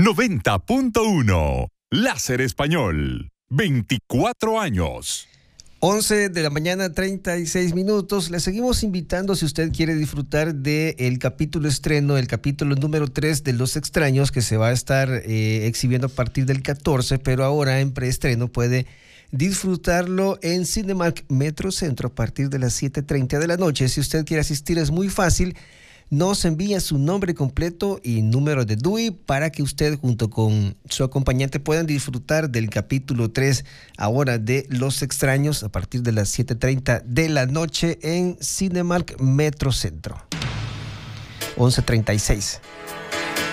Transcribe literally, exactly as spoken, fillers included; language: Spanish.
noventa punto uno. Láser Español. veinticuatro años. once de la mañana, treinta y seis minutos. Le seguimos invitando si usted quiere disfrutar del capítulo estreno, el capítulo número tres de Los Extraños, que se va a estar eh, exhibiendo a partir del catorce, pero ahora en preestreno puede disfrutarlo en Cinemark Metrocentro a partir de las siete treinta de la noche. Si usted quiere asistir es muy fácil. Nos envía su nombre completo y número de D U I para que usted junto con su acompañante puedan disfrutar del capítulo tres ahora de Los Extraños a partir de las siete treinta de la noche en Cinemark Metrocentro. once treinta y seis.